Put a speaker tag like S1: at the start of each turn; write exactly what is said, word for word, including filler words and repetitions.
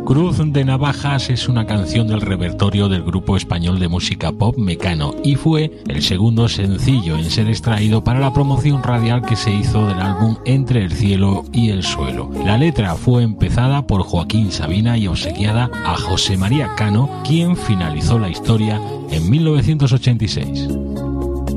S1: Cruz de Navajas es una canción del repertorio del grupo español de música pop Mecano y fue el segundo sencillo en ser extraído para la promoción radial que se hizo del álbum Entre el cielo y el suelo. La letra fue empezada por Joaquín Sabina y obsequiada a José María Cano, quien finalizó la historia en mil novecientos ochenta y seis.